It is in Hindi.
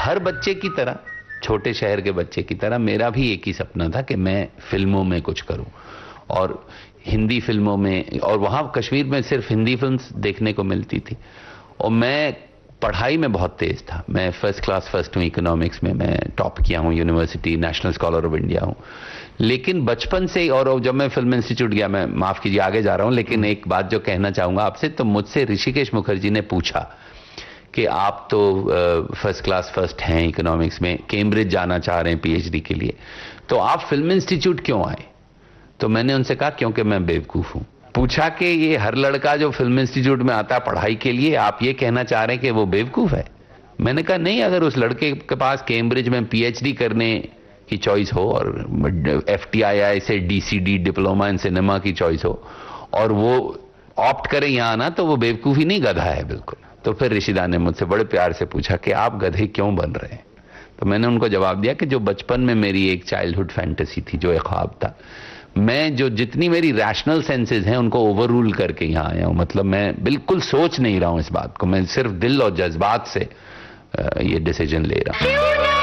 हर बच्चे की तरह, छोटे शहर के बच्चे की तरह मेरा भी एक ही सपना था कि मैं फिल्मों में कुछ करूं, और हिंदी फिल्मों में, और वहां कश्मीर में सिर्फ हिंदी फिल्म्स देखने को मिलती थी। और मैं पढ़ाई में बहुत तेज था, मैं फर्स्ट क्लास फर्स्ट हूँ इकोनॉमिक्स में, मैं टॉप किया हूँ university, national scholar of India हूँ। लेकिन बचपन से ही, और जब मैं फिल्म इंस्टीट्यूट गया, मैं माफ कीजिए आगे जा रहा हूँ, लेकिन एक बात जो कहना चाहूंगा आपसे, तो मुझसे ऋषिकेश मुखर्जी ने पूछा कि आप तो फर्स्ट क्लास फर्स्ट हैं इकोनॉमिक्स में, कैम्ब्रिज जाना चाह रहे हैं पीएचडी के लिए, तो आप फिल्म इंस्टीट्यूट क्यों आए? तो मैंने उनसे कहा क्योंकि मैं बेवकूफ हूं। पूछा कि ये हर लड़का जो फिल्म इंस्टीट्यूट में आता है पढ़ाई के लिए, आप ये कहना चाह रहे हैं कि वो बेवकूफ है? मैंने कहा नहीं, अगर उस लड़के के पास कैम्ब्रिज में पीएचडी करने की चॉइस हो, और एफटीआईआई से डीसीडी डिप्लोमा इन सिनेमा की चॉइस हो, और वो ऑप्ट करे यहां आना, तो वो बेवकूफी नहीं, गधा है बिल्कुल। तो फिर ऋषिदा ने मुझसे बड़े प्यार से पूछा कि आप गधे क्यों बन रहे हैं? तो मैंने उनको जवाब दिया कि जो बचपन में मेरी एक चाइल्डहुड फैंटेसी थी, जो एक ख्वाब था, मैं जो जितनी मेरी रैशनल सेंसेस हैं उनको ओवर रूल करके यहां आया हूं। मतलब मैं बिल्कुल सोच नहीं रहा हूं इस बात को, मैं सिर्फ दिल और जज्बात से ये डिसीजन ले रहा हूं।